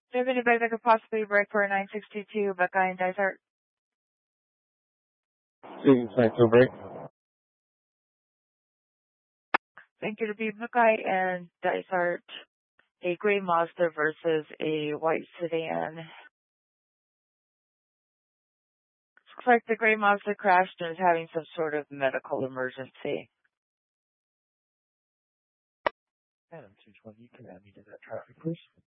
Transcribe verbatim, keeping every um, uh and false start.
Do you have anybody that could possibly break for a nine sixty-two Buckeye and Dysart? Students nine two break. Thank you to be Buckeye and Dysart. A gray Mazda versus a white sedan. Looks like the gray Mazda crashed and is having some sort of medical emergency. Adam two twenty, you can add me to that traffic, please.